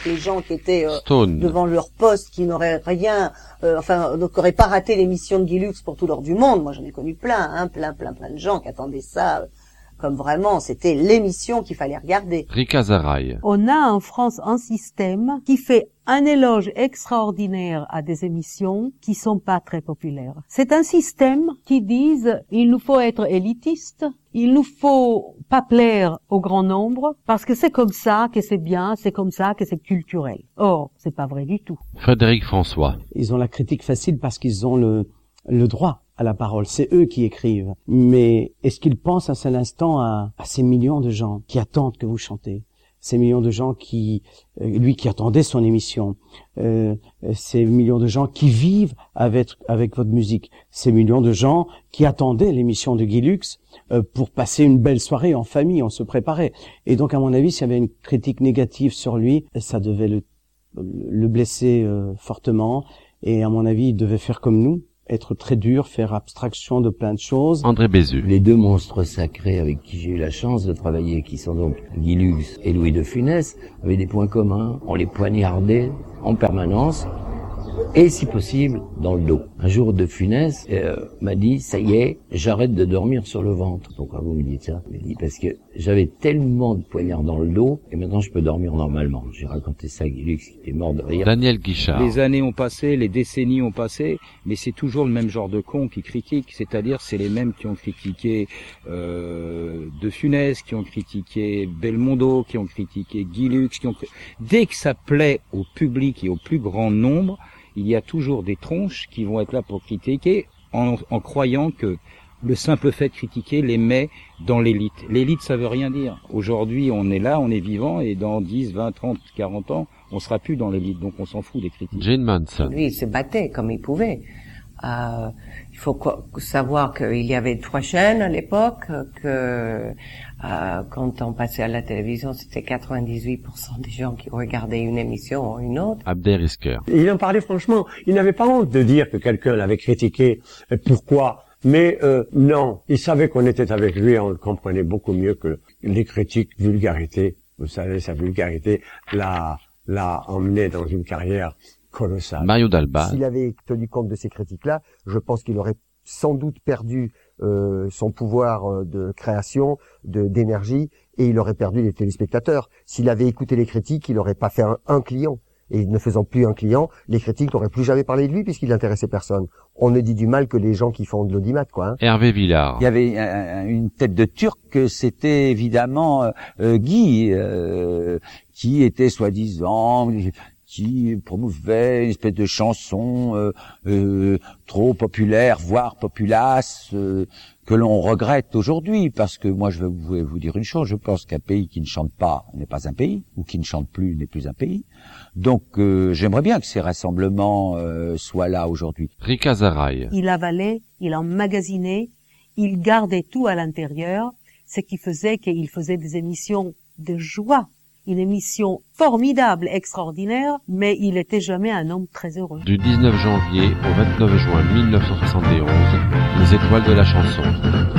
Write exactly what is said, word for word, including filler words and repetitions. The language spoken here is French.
avec les gens qui étaient euh, devant leur poste, qui n'auraient rien, euh, enfin, qui n'auraient pas raté l'émission de Guy Lux pour tout l'or du monde. Moi, j'en ai connu plein, hein, plein, plein, plein de gens qui attendaient ça. Euh, comme vraiment, c'était l'émission qu'il fallait regarder. Rika Zaraï. On a en France un système qui fait un éloge extraordinaire à des émissions qui sont pas très populaires. C'est un système qui dit il nous faut être élitiste, il nous faut pas plaire au grand nombre, parce que c'est comme ça que c'est bien, c'est comme ça que c'est culturel. Or, c'est pas vrai du tout. Frédéric François. Ils ont la critique facile parce qu'ils ont le, le droit à la parole. C'est eux qui écrivent. Mais est-ce qu'ils pensent un seul instant à, à ces millions de gens qui attendent que vous chantez? Ces millions de gens qui, euh, lui qui attendait son émission, euh, ces millions de gens qui vivent avec, avec votre musique, ces millions de gens qui attendaient l'émission de Guy Lux euh, pour passer une belle soirée en famille, on se préparait. Et donc, à mon avis, s'il y avait une critique négative sur lui, ça devait le, le blesser euh, fortement. Et à mon avis, il devait faire comme nous, être très dur, faire abstraction de plein de choses. André Bézu. Les deux monstres sacrés avec qui j'ai eu la chance de travailler, qui sont donc Guy Lux et Louis de Funès, avaient des points communs. On les poignardait en permanence et, si possible, dans le dos. Un jour, de Funès euh, m'a dit, ça y est, j'arrête de dormir sur le ventre. Pourquoi vous me dites ça? Il m'a dit, parce que j'avais tellement de poignards dans le dos et maintenant je peux dormir normalement. J'ai raconté ça à Guy Lux qui était mort de rire. Daniel Guichard. Les années ont passé, les décennies ont passé, mais c'est toujours le même genre de cons qui critiquent, c'est-à-dire c'est les mêmes qui ont critiqué euh, de Funès, qui ont critiqué Belmondo, qui ont critiqué Guy Lux, qui ont... Dès que ça plaît au public et au plus grand nombre, il y a toujours des tronches qui vont être là pour critiquer en, en croyant que le simple fait de critiquer les met dans l'élite. L'élite, ça veut rien dire. Aujourd'hui, on est là, on est vivant, et dans dix, vingt, trente, quarante ans, on sera plus dans l'élite, donc on s'en fout des critiques. Jane Manson. Lui, il se battait comme il pouvait. Euh, il faut quoi, savoir qu'il y avait trois chaînes à l'époque, que euh, quand on passait à la télévision, c'était quatre-vingt-dix-huit pour cent des gens qui regardaient une émission ou une autre. Abder Isker. Il en parlait franchement. Il n'avait pas honte de dire que quelqu'un l'avait critiqué. Pourquoi? Mais euh, non, il savait qu'on était avec lui, on le comprenait beaucoup mieux que les critiques vulgarité. Vous savez, sa vulgarité l'a, l'a emmené dans une carrière colossale. Mario Dalba. S'il avait tenu compte de ces critiques-là, je pense qu'il aurait sans doute perdu euh, son pouvoir de création, de d'énergie, et il aurait perdu les téléspectateurs. S'il avait écouté les critiques, il n'aurait pas fait un, un client. Et ne faisant plus un client, les critiques n'auraient plus jamais parlé de lui puisqu'il n'intéressait personne. On ne dit du mal que les gens qui font de l'audimat, quoi. Hein. Hervé Villard. Il y avait euh, une tête de turc, c'était évidemment euh, Guy, euh, qui était soi-disant, qui promouvait une espèce de chanson euh, euh, trop populaire, voire populace, euh, que l'on regrette aujourd'hui, parce que moi je vais vous dire une chose, je pense qu'un pays qui ne chante pas n'est pas un pays, ou qui ne chante plus n'est plus un pays. Donc euh, j'aimerais bien que ces rassemblements euh, soient là aujourd'hui. Rika Zaraï. Il avalait, il emmagasinait, il gardait tout à l'intérieur, ce qui faisait qu'il faisait des émissions de joie, une émission formidable, extraordinaire, mais il était jamais un homme très heureux. Du dix-neuf janvier au vingt-neuf juin mille neuf cent soixante et onze, les étoiles de la chanson.